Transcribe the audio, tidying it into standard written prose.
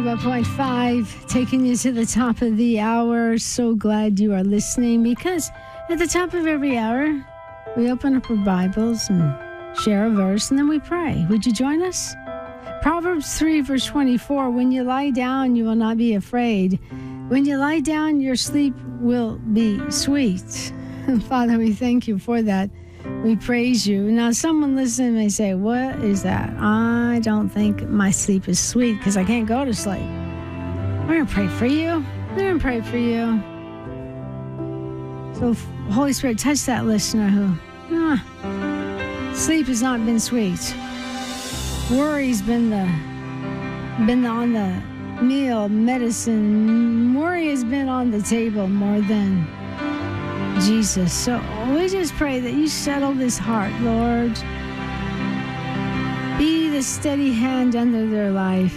1.5, taking you to the top of the hour. So glad you are listening, because at the top of every hour, we open up our Bibles and share a verse, and then we pray. Would you join us? Proverbs 3, verse 24, when you lie down, you will not be afraid. When you lie down, your sleep will be sweet. Father, we thank you for that. We praise you. Now, someone listening may say, what is that? I don't think my sleep is sweet because I can't go to sleep. We're going to pray for you. We're going to pray for you. So, Holy Spirit, touch that listener who, sleep has not been sweet. Worry's been on the meal, medicine. Worry has been on the table more than Jesus. So we just pray that you settle this heart, Lord. Be the steady hand under their life.